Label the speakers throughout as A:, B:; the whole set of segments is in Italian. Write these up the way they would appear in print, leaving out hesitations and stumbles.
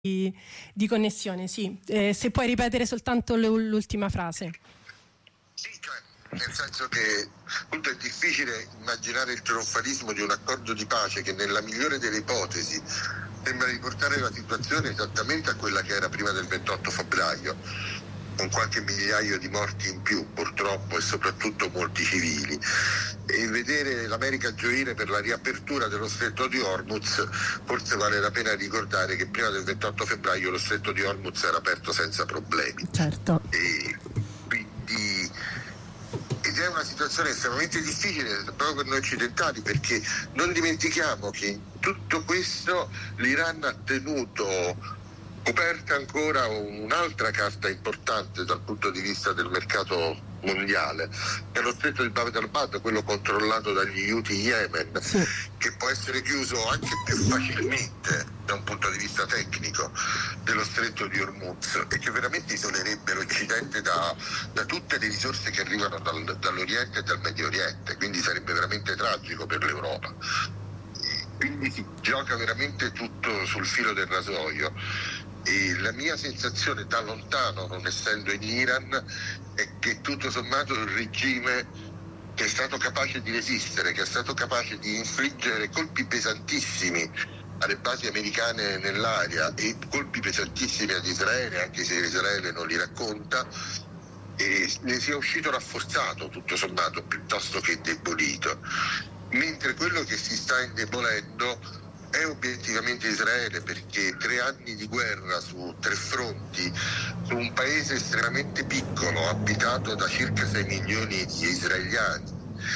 A: di connessione, sì. Se puoi ripetere soltanto l'ultima frase.
B: Sì, cioè, nel senso che appunto è difficile immaginare il trionfalismo di un accordo di pace che nella migliore delle ipotesi sembra riportare la situazione esattamente a quella che era prima del 28 febbraio, con qualche migliaio di morti in più purtroppo e soprattutto molti civili, e vedere l'America gioire per la riapertura dello stretto di Hormuz. Forse vale la pena ricordare che prima del 28 febbraio lo stretto di Hormuz era aperto senza problemi.
A: Certo.
B: E quindi ed è una situazione estremamente difficile proprio per noi occidentali, perché non dimentichiamo che in tutto questo l'Iran ha tenuto coperta ancora un'altra carta importante dal punto di vista del mercato mondiale, che è lo stretto di Bab el-Mandeb, quello controllato dagli Houthi in Yemen,
A: sì,
B: che può essere chiuso anche più facilmente da un punto di vista tecnico dello stretto di Hormuz, e che veramente isolerebbe l'Occidente da tutte le risorse che arrivano dall'Oriente e dal Medio Oriente, quindi sarebbe veramente tragico per l'Europa. Quindi si gioca veramente tutto sul filo del rasoio, e la mia sensazione da lontano, non essendo in Iran, è che tutto sommato il regime, che è stato capace di resistere, che è stato capace di infliggere colpi pesantissimi alle basi americane nell'area e colpi pesantissimi ad Israele, anche se Israele non li racconta, e ne sia uscito rafforzato tutto sommato piuttosto che indebolito, mentre quello che si sta indebolendo è obiettivamente Israele, perché 3 anni di guerra su 3 fronti, su un paese estremamente piccolo abitato da circa 6 milioni di israeliani,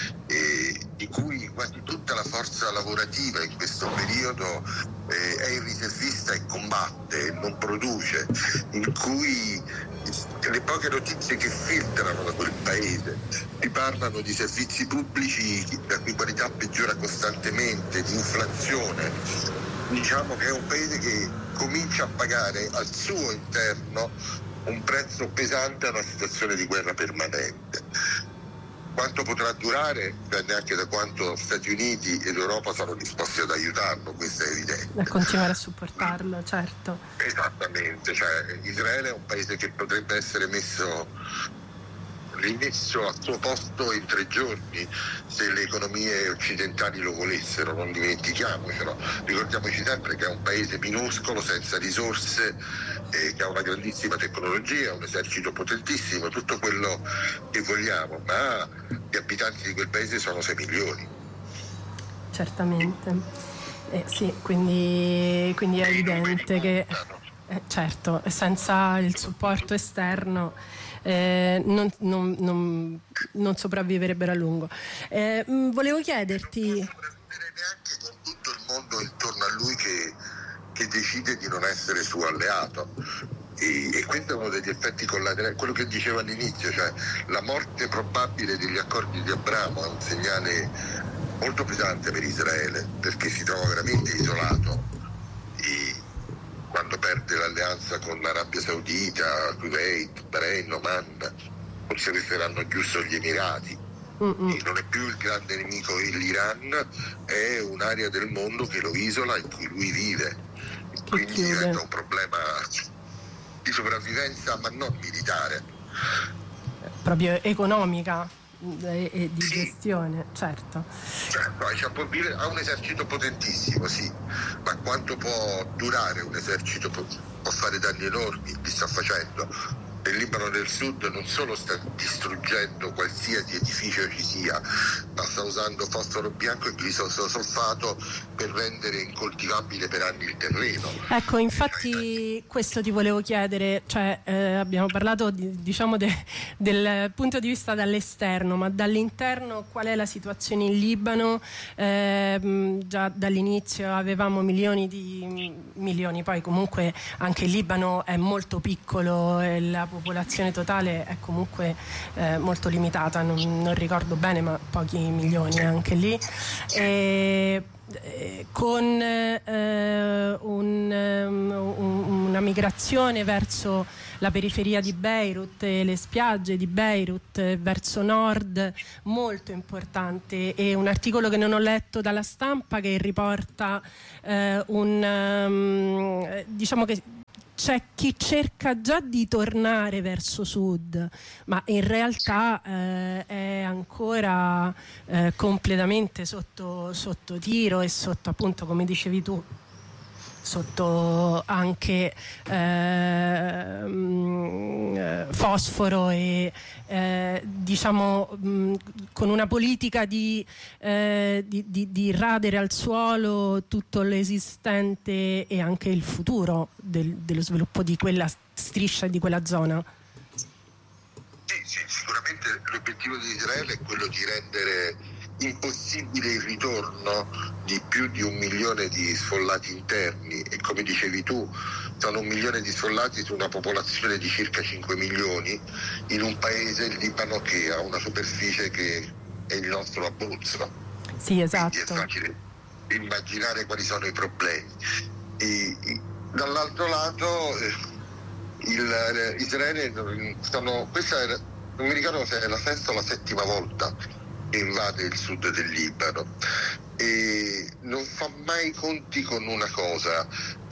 B: di cui quasi tutta la forza lavorativa in questo periodo è il riservista e combatte e non produce, in cui le poche notizie che filtrano da quel paese ti parlano di servizi pubblici la cui qualità peggiora costantemente, di inflazione. Diciamo che è un paese che comincia a pagare al suo interno un prezzo pesante a una situazione di guerra permanente. Quanto potrà durare dipende anche da quanto Stati Uniti ed Europa sono disposti ad aiutarlo, questo è evidente.
A: A continuare a supportarlo, certo.
B: Esattamente, cioè Israele è un paese che potrebbe essere rimesso al suo posto in 3 giorni se le economie occidentali lo volessero, non dimentichiamocelo. Ricordiamoci sempre che è un paese minuscolo, senza risorse, che ha una grandissima tecnologia, un esercito potentissimo, tutto quello che vogliamo, ma gli abitanti di quel paese sono 6 milioni.
A: Certamente. Sì, quindi è evidente che certo, senza il supporto esterno non sopravviverebbero a lungo. Volevo chiederti,
B: non sopravvivere neanche con tutto il mondo intorno a lui che decide di non essere suo alleato, e questo è uno degli effetti collaterali, quello che dicevo all'inizio, cioè la morte probabile degli accordi di Abramo è un segnale molto pesante per Israele, perché si trova veramente isolato, e quando perde l'alleanza con l'Arabia Saudita, Kuwait, Bahrain, Oman, forse resteranno giusto gli Emirati. E non è più il grande nemico l'Iran, è un'area del mondo che lo isola, in cui lui vive, quindi diventa un problema di sopravvivenza, ma non militare,
A: proprio economica e di gestione, certo.
B: Ha un esercito potentissimo, sì, ma quanto può durare un esercito? Può fare danni enormi, li sta facendo. Nel Libano del Sud non solo sta distruggendo qualsiasi edificio ci sia, ma sta usando fosforo bianco e glifosato per rendere incoltivabile per anni il terreno.
A: Ecco, infatti questo ti volevo chiedere, cioè abbiamo parlato del punto di vista dall'esterno, ma dall'interno qual è la situazione in Libano? Già dall'inizio avevamo milioni, poi comunque anche il Libano è molto piccolo e la popolazione totale è comunque molto limitata, non ricordo bene, ma pochi milioni anche lì, con una una migrazione verso la periferia di Beirut e le spiagge di Beirut verso nord molto importante, e un articolo che non ho letto dalla stampa che riporta diciamo che c'è chi cerca già di tornare verso sud, ma in realtà è ancora completamente sotto tiro e sotto, appunto, come dicevi tu, sotto anche fosforo e diciamo con una politica di radere al suolo tutto l'esistente e anche il futuro dello sviluppo di quella striscia e di quella zona.
B: Sì, sicuramente l'obiettivo di Israele è quello di rendere impossibile il ritorno di più di 1 milione di sfollati interni, e come dicevi tu sono 1 milione di sfollati su una popolazione di circa 5 milioni in un paese, il Libano, che ha una superficie che è il nostro Abruzzo.
A: Sì, esatto.
B: Quindi è facile immaginare quali sono i problemi. E dall'altro lato Israele questa era, non mi ricordo se è la 6ª o la 7ª volta che invade il sud del Libano, e non fa mai conti con una cosa,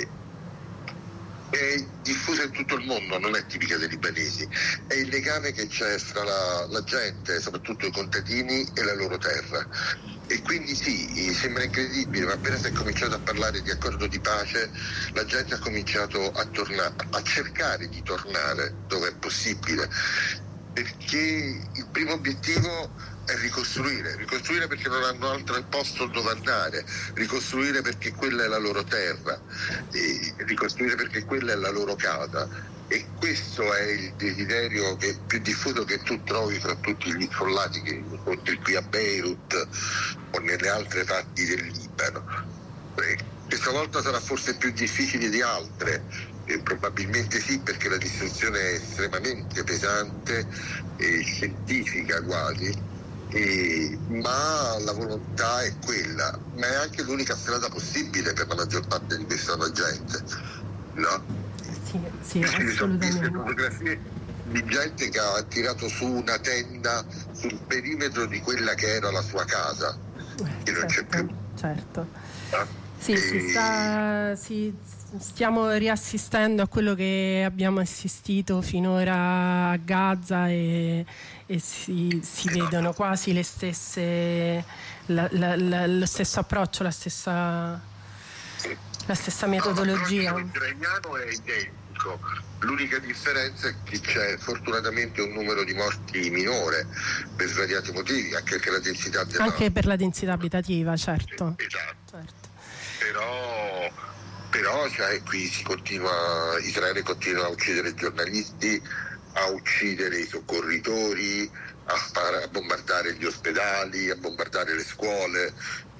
B: è diffusa in tutto il mondo, non è tipica dei libanesi, è il legame che c'è fra la gente, soprattutto i contadini, e la loro terra. E quindi sì, sembra incredibile, ma appena si è cominciato a parlare di accordo di pace, la gente ha cominciato a cercare di tornare dove è possibile, perché il primo obiettivo è ricostruire perché non hanno altro posto dove andare, ricostruire perché quella è la loro terra, e ricostruire perché quella è la loro casa. E questo è il desiderio più diffuso che tu trovi fra tutti gli sfollati che incontri qui a Beirut o nelle altre parti del Libano. Questa volta sarà forse più difficile di altre, probabilmente sì, perché la distruzione è estremamente pesante e scientifica quasi, ma la volontà è quella, ma è anche l'unica strada possibile per la maggior parte di questa gente, no?
A: Sì, assolutamente.
B: Sono viste fotografie di gente che ha tirato su una tenda sul perimetro di quella che era la sua casa, che non c'è più.
A: Certo. Sì, stiamo riassistendo a quello che abbiamo assistito finora a Gaza, e si vedono quasi le stesse, lo stesso approccio, la stessa metodologia.
B: L'approccio israeliano è identico, l'unica differenza è che c'è fortunatamente un numero di morti minore per svariati motivi, anche perché la densità
A: anche per la densità abitativa, certo.
B: Esatto.
A: Certo.
B: Però cioè, qui Israele continua a uccidere giornalisti, a uccidere i soccorritori, a bombardare gli ospedali, a bombardare le scuole.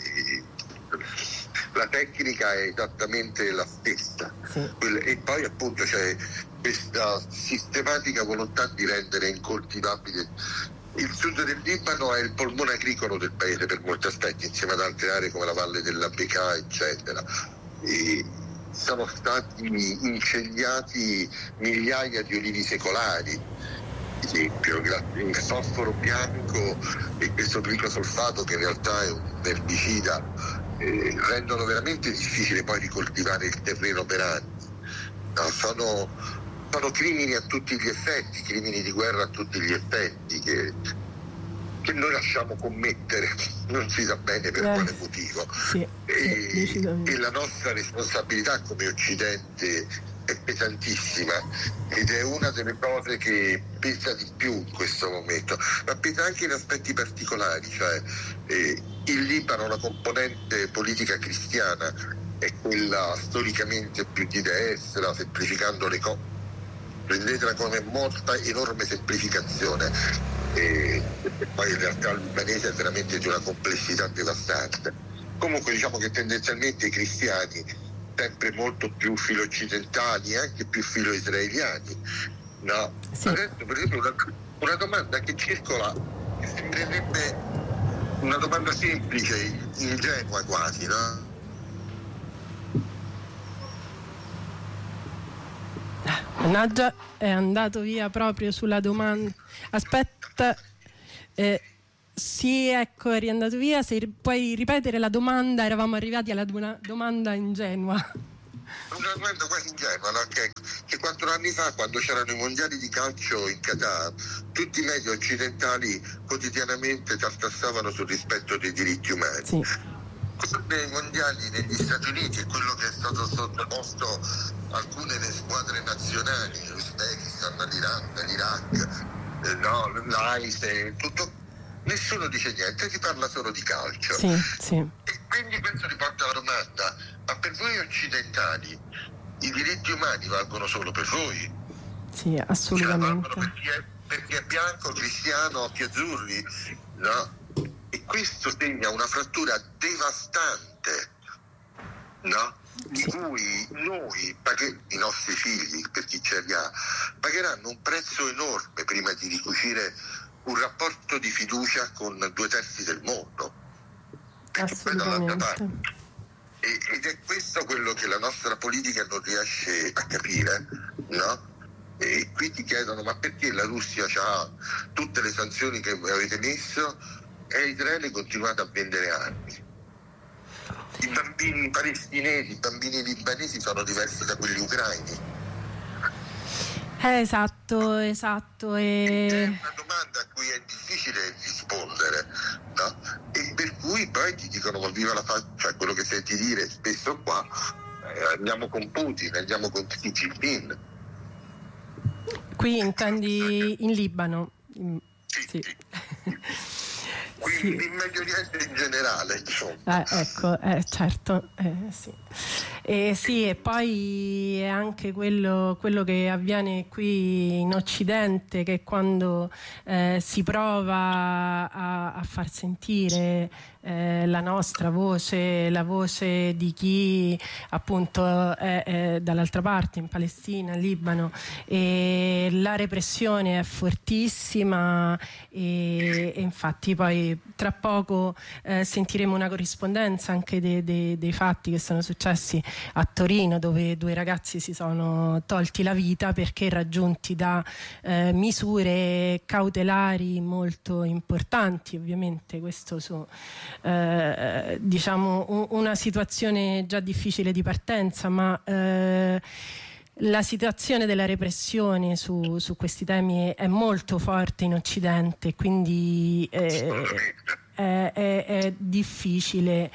B: La tecnica è esattamente la stessa, sì. E poi appunto c'è questa sistematica volontà di rendere incoltivabile. Il sud del Libano è il polmone agricolo del paese per molti aspetti, insieme ad altre aree come la valle della Bekaa, eccetera. E sono stati incegliati migliaia di olivi secolari, ad esempio il fosforo bianco e questo glicosolfato, che in realtà è un erbicida, rendono veramente difficile poi ricoltivare il terreno per anni. No, sono crimini a tutti gli effetti, crimini di guerra a tutti gli effetti che noi lasciamo commettere, non si sa bene per quale motivo.
A: Sì,
B: e la nostra responsabilità come Occidente è pesantissima, ed è una delle cose che pesa di più in questo momento, ma pesa anche in aspetti particolari, cioè il Libano, la componente politica cristiana, è quella storicamente più di destra, semplificando le cose, prendetela come molta enorme semplificazione, e poi in realtà il libanese è veramente di una complessità devastante. Comunque diciamo che tendenzialmente i cristiani, sempre molto più filo-occidentali e anche più filo-israeliani, no? Sì. Adesso per esempio una domanda che circola, che sembrerebbe una domanda semplice, ingenua quasi, no?
A: Mannaggia, è andato via proprio sulla domanda. Aspetta, sì, ecco, è riandato via. Se puoi ripetere la domanda, eravamo arrivati alla domanda ingenua.
B: Una domanda quasi ingenua, no? Che 4 anni fa, quando c'erano i mondiali di calcio in Qatar, tutti i media occidentali quotidianamente tartassavano sul rispetto dei diritti umani.
A: Sì.
B: Nei mondiali negli Stati Uniti è quello che è stato sottoposto alcune delle squadre nazionali, l'Uzbekistan, l'Iran, l'Iraq, l'AISE, tutto, nessuno dice niente, si parla solo di calcio.
A: Sì, sì.
B: E quindi questo riporta alla domanda: ma per voi occidentali i diritti umani valgono solo per voi?
A: Sì, assolutamente.
B: Valgono per chi è bianco, cristiano, occhi azzurri, no? E questo segna una frattura devastante, no? Di cui noi, i nostri figli, per chi ce li ha, pagheranno un prezzo enorme prima di ricucire un rapporto di fiducia con 2/3 del mondo. Perché poi dall'altra parte. Ed è questo quello che la nostra politica non riesce a capire, no? E qui ti chiedono: ma perché la Russia ha tutte le sanzioni che avete messo e Israele continuate a vendere armi? I bambini palestinesi, i bambini libanesi sono diversi da quelli ucraini.
A: Esatto.
B: È una domanda a cui è difficile rispondere, no? E per cui poi ti dicono: ma viva la cioè quello che senti dire spesso qua, andiamo con Putin, andiamo con Xi Jinping.
A: Qui intendi in Libano?
B: Sì. Quindi in Medio Oriente in generale, insomma.
A: Ecco, certo, sì. Sì, e poi è anche quello che avviene qui in Occidente, che quando si prova a far sentire la nostra voce, la voce di chi appunto è dall'altra parte, in Palestina, in Libano, e la repressione è fortissima e infatti poi tra poco sentiremo una corrispondenza anche dei fatti che sono successi a Torino, dove 2 ragazzi si sono tolti la vita perché raggiunti da misure cautelari molto importanti. Ovviamente questo su diciamo una situazione già difficile di partenza, ma la situazione della repressione su questi temi è molto forte in Occidente, quindi è difficile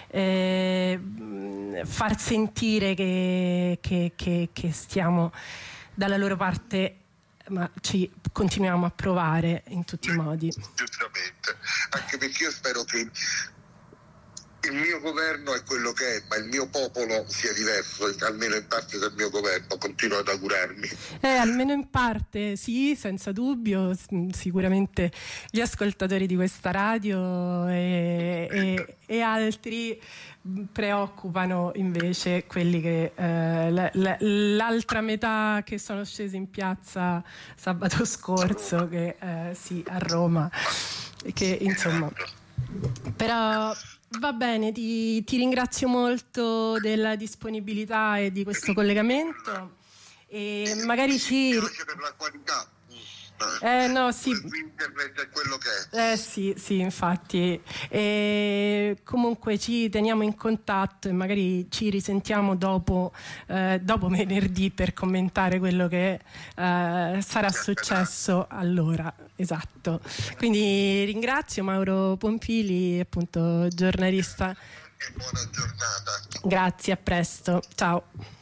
A: far sentire che stiamo dalla loro parte, ma ci continuiamo a provare in tutti i modi.
B: Giustamente, anche perché io spero che il mio governo è quello che è, ma il mio popolo sia diverso, almeno in parte del mio governo, continuo ad augurarmi.
A: Almeno in parte, sì, senza dubbio. Sicuramente gli ascoltatori di questa radio e altri preoccupano invece quelli che l'altra metà che sono scesi in piazza sabato scorso, che sì, a Roma, che insomma, però va bene, ti ringrazio molto della disponibilità e di questo collegamento, e magari ci
B: per la qualità.
A: no, sì.
B: Internet è quello che è.
A: Sì, infatti. Comunque ci teniamo in contatto e magari ci risentiamo dopo venerdì per commentare quello che sarà successo allora. Esatto. Quindi ringrazio Mauro Pompili, appunto giornalista.
B: Buona giornata.
A: Grazie, a presto. Ciao.